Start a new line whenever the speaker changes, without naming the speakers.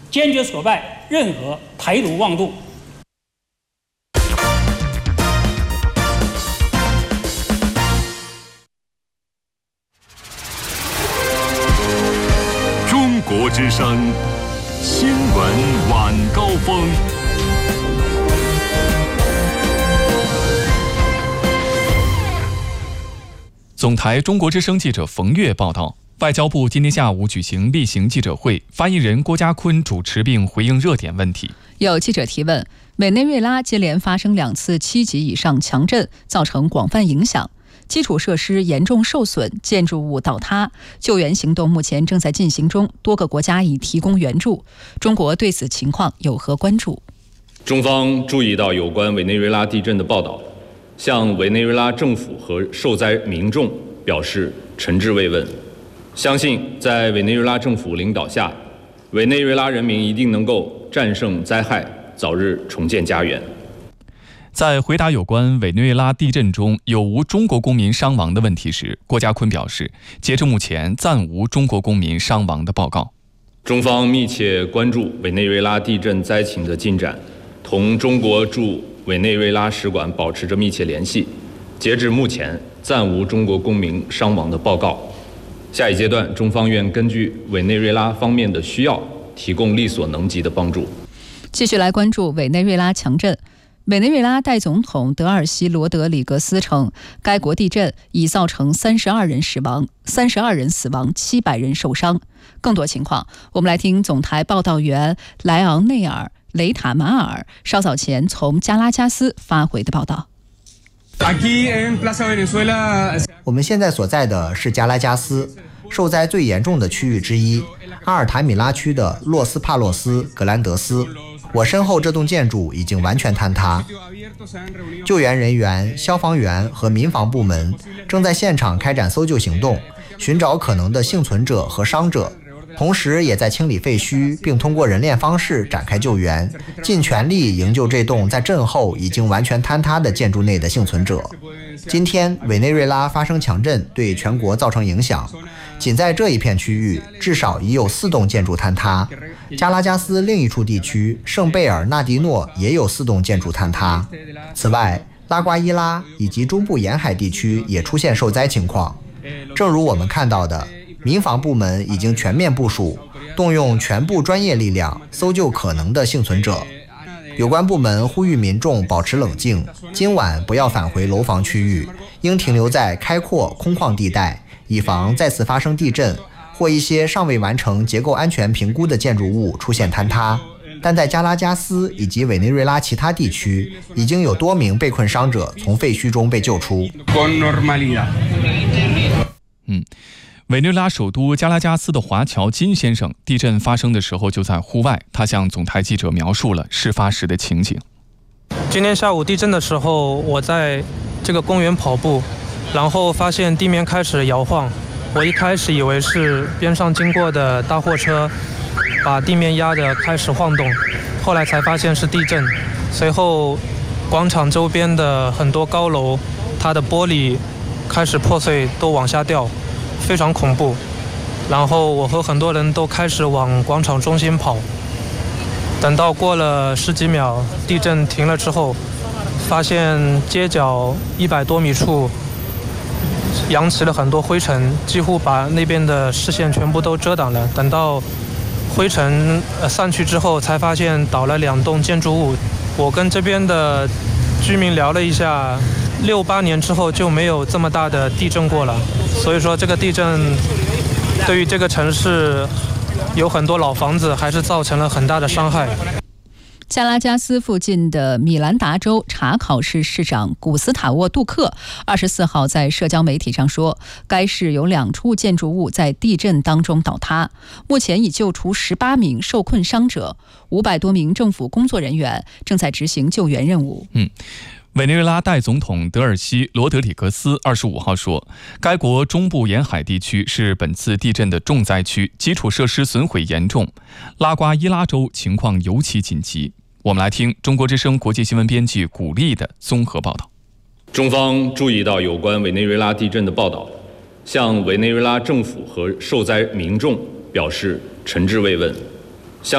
坚决挫败任何台独妄动。
中国之声新闻晚高峰。
总台中国之声记者冯月报道，外交部今天下午举行例行记者会，发言人郭家坤主持并回应热点问题。
有记者提问，委内瑞拉接连发生2次7级以上强震，造成广泛影响，基础设施严重受损，建筑物倒塌，救援行动目前正在进行中，多个国家已提供援助。中国对此情况有何关注？
中方注意到有关委内瑞拉地震的报道，向委内瑞拉政府和受灾民众表示诚挚慰问，相信在委内瑞拉政府领导下，委内瑞拉人民一定能够战胜灾害，早日重建家园。
在回答有关委内瑞拉地震中有无中国公民伤亡的问题时，郭家坤表示，截至目前暂无中国公民伤亡的报告。
中方密切关注委内瑞拉地震灾情的进展，同中国驻委内瑞拉使馆保持着密切联系，截至目前暂无中国公民伤亡的报告。下一阶段，中方愿根据委内瑞拉方面的需要，提供力所能及的帮助。
继续来关注委内瑞拉强震。委内瑞拉代总统德尔西罗德里格斯称，该国地震已造成32人死亡，700人受伤。更多情况，我们来听总台报道员莱昂内尔·雷塔马尔稍早前从加拉加斯发回的报道。
我们现在所在的是加拉加斯，受灾最严重的区域之一，阿尔塔米拉区的洛斯帕洛斯格兰德斯。我身后这栋建筑已经完全坍塌，救援人员、消防员和民防部门正在现场开展搜救行动，寻找可能的幸存者和伤者，同时也在清理废墟，并通过人链方式展开救援，尽全力营救这栋在震后已经完全坍塌的建筑内的幸存者。今天，委内瑞拉发生强震，对全国造成影响。仅在这一片区域，至少已有4栋建筑坍塌。加拉加斯另一处地区圣贝尔纳迪诺也有4栋建筑坍塌。此外，拉瓜伊拉以及中部沿海地区也出现受灾情况。正如我们看到的，民防部门已经全面部署，动用全部专业力量搜救可能的幸存者。有关部门呼吁民众保持冷静，今晚不要返回楼房区域，应停留在开阔空旷地带，以防再次发生地震或一些尚未完成结构安全评估的建筑物出现坍塌。但在加拉加斯以及委内瑞拉其他地区，已经有多名被困伤者从废墟中被救出。
委内瑞拉首都加拉加斯的华侨金先生，地震发生的时候就在户外，他向总台记者描述了事发时的情景。
今天下午地震的时候，我在这个公园跑步，然后发现地面开始摇晃。我一开始以为是边上经过的大货车把地面压得开始晃动，后来才发现是地震。随后广场周边的很多高楼，它的玻璃开始破碎，都往下掉，非常恐怖。然后我和很多人都开始往广场中心跑。等到过了10几秒，地震停了之后，发现街角100多米处扬起了很多灰尘，几乎把那边的视线全部都遮挡了。等到灰尘散去之后，才发现倒了2栋建筑物。我跟这边的居民聊了一下，68年之后就没有这么大的地震过了，所以说这个地震对于这个城市有很多老房子还是造成了很大的伤害。
加拉加斯附近的米兰达州查考市市长古斯塔沃·杜克24号在社交媒体上说，该市有2处建筑物在地震当中倒塌，目前已救出18名受困伤者，500多名政府工作人员正在执行救援任务。
委内瑞拉代总统德尔西罗德里格斯25号说，该国中部沿海地区是本次地震的重灾区，基础设施损毁严重，拉瓜伊拉州情况尤其紧急。我们来听中国之声国际新闻编辑古丽的综合报道。
中方注意到有关委内瑞拉地震的报道，向委内瑞拉政府和受灾民众表示诚挚慰问，